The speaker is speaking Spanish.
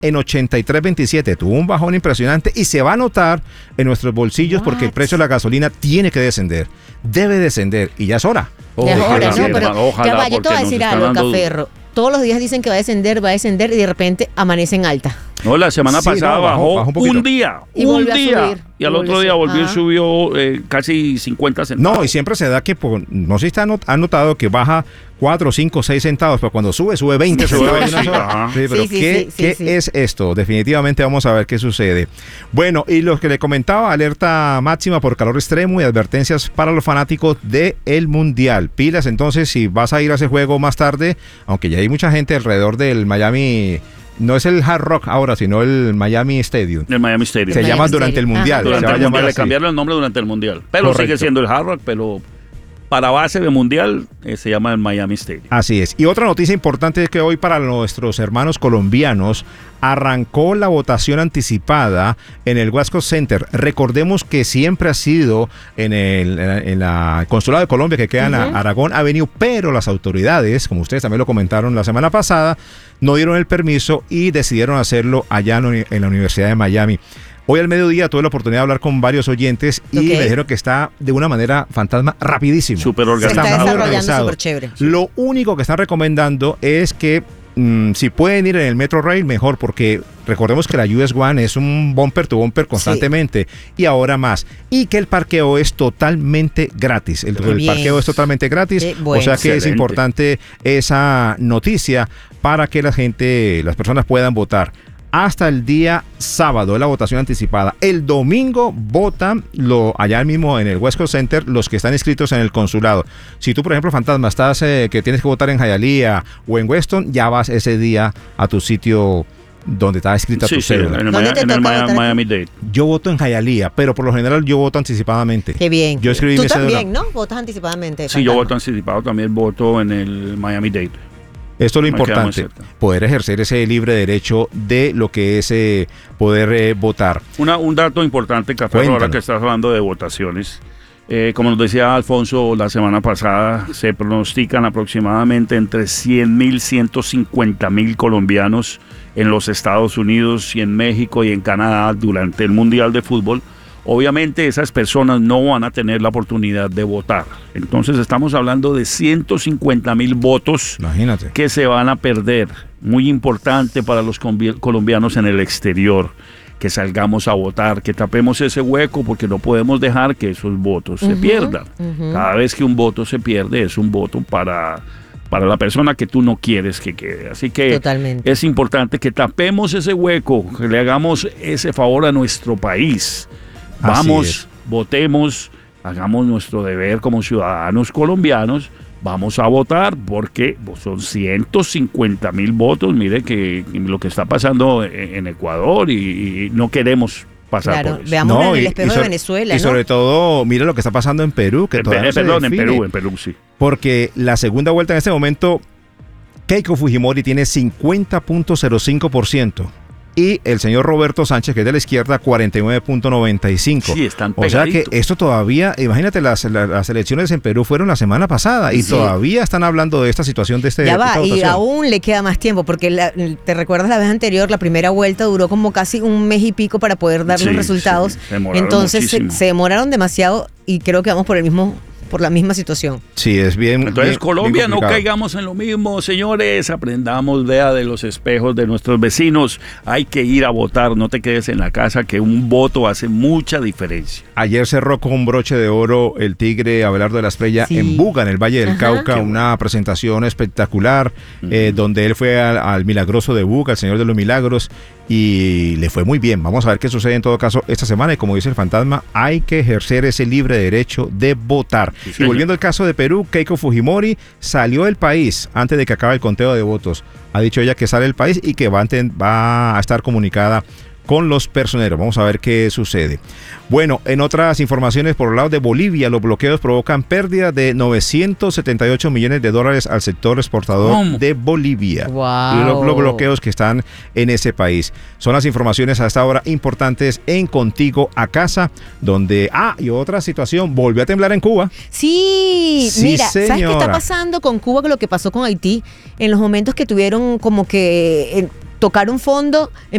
en 83.27. Tuvo un bajón impresionante y se va a notar en nuestros bolsillos porque el precio de la gasolina tiene que descender. Debe descender y ya es hora. Ya es hora, ¿no? Pero ojalá, ya va, yo te voy a decir algo, Caferro. Todos los días dicen que va a descender y de repente amanece en alta. No, la semana pasada bajó un día. Y volvió a subir. Y al otro día volvió y subió casi 50 centavos. No, y siempre se da que, no sé si han notado que baja 4, 5, 6 centavos, pero cuando sube 20 centavos. Sí, pero ¿qué es esto? Definitivamente vamos a ver qué sucede. Bueno, y lo que le comentaba, alerta máxima por calor extremo y advertencias para los fanáticos del Mundial. Pilas, entonces, si vas a ir a ese juego más tarde, aunque ya hay mucha gente alrededor del Miami. No es el Hard Rock ahora, sino el Miami Stadium. El Miami Stadium. Se llama durante el Mundial. Durante el Mundial. Le cambiaron el nombre durante el Mundial. Pero correcto, sigue siendo el Hard Rock, pero para base de Mundial se llama el Miami Stadium. Así es. Y otra noticia importante es que hoy para nuestros hermanos colombianos arrancó la votación anticipada en el West Coast Center. Recordemos que siempre ha sido en el Consulado de Colombia que queda en Aragón Avenue, pero las autoridades, como ustedes también lo comentaron la semana pasada, no dieron el permiso y decidieron hacerlo allá en la Universidad de Miami. Hoy al mediodía tuve la oportunidad de hablar con varios oyentes y me dijeron que está de una manera fantasma rapidísimo. Súper organizado. Se está desarrollando súper chévere. Lo único que están recomendando es que si pueden ir en el Metro Rail, mejor, porque recordemos que la US One es un bumper to bumper constantemente y ahora más. Y que el parqueo es totalmente gratis. El parqueo es totalmente gratis. O sea que es importante esa noticia para que las personas puedan votar. Hasta el día sábado de la votación anticipada. El domingo votan allá mismo en el West Coast Center los que están inscritos en el consulado. Si tú, por ejemplo, Fantasma, estás que tienes que votar en Hialeah o en Weston, ya vas ese día a tu sitio donde está escrita tu cédula. En el Miami-Dade. Yo voto en Hialeah, pero por lo general yo voto anticipadamente. Qué bien. Yo escribí Tú mi cédula. también, ¿no? Votas anticipadamente. Sí, yo voto anticipado, también voto en el Miami-Dade. Esto es lo importante, poder ejercer ese libre derecho de lo que es poder votar. Un dato importante, Café, ahora que estás hablando de votaciones. Como nos decía Alfonso la semana pasada, se pronostican aproximadamente entre 100,000 y 150,000 colombianos en los Estados Unidos y en México y en Canadá durante el Mundial de Fútbol. Obviamente esas personas no van a tener la oportunidad de votar. Entonces estamos hablando de 150,000 votos. Imagínate. Que se van a perder. Muy importante para los colombianos en el exterior. Que salgamos a votar, que tapemos ese hueco porque no podemos dejar que esos votos se pierdan. Cada vez que un voto se pierde es un voto para la persona que tú no quieres que quede. Así que es importante que tapemos ese hueco, que le hagamos ese favor a nuestro país. Vamos, votemos, hagamos nuestro deber como ciudadanos colombianos, vamos a votar porque son 150,000 votos. Mire que lo que está pasando en Ecuador y no queremos pasar por eso. Veamos en el espejo de Venezuela, y sobre todo, mire lo que está pasando en Perú. Que en Perú, sí. Porque la segunda vuelta en este momento, Keiko Fujimori tiene 50.05%. Y el señor Roberto Sánchez, que es de la izquierda, 49.95. Sí, están pegaditos. O sea que esto todavía, imagínate, las elecciones en Perú fueron la semana pasada y todavía están hablando de esta situación de Ya va, y aún le queda más tiempo, porque te recuerdas la vez anterior, la primera vuelta duró como casi un mes y pico para poder dar los resultados. Entonces se demoraron demasiado y creo que vamos por la misma situación. Sí, es bien. Entonces, bien, Colombia, bien no caigamos en lo mismo, señores. Aprendamos, de los espejos de nuestros vecinos. Hay que ir a votar, no te quedes en la casa, que un voto hace mucha diferencia. Ayer cerró con un broche de oro el Tigre Abelardo de la Espriella en Buga, en el Valle del Cauca, una presentación espectacular, donde él fue al Milagroso de Buga, al Señor de los Milagros, y le fue muy bien. Vamos a ver qué sucede en todo caso esta semana, y como dice el Fantasma, hay que ejercer ese libre derecho de votar. Sí, y volviendo al caso de Perú, Keiko Fujimori salió del país antes de que acabe el conteo de votos. Ha dicho ella que sale del país y que va a estar comunicada con los personeros. Vamos a ver qué sucede. Bueno, en otras informaciones, por el lado de Bolivia, los bloqueos provocan pérdida de $978 millones al sector exportador de Bolivia. Wow. Los bloqueos que están en ese país. Son las informaciones a esta hora importantes en Contigo a Casa, donde, y otra situación, volvió a temblar en Cuba. Sí, mira, señora. ¿Sabes qué está pasando con Cuba con lo que pasó con Haití? En los momentos que tuvieron como que tocar un fondo,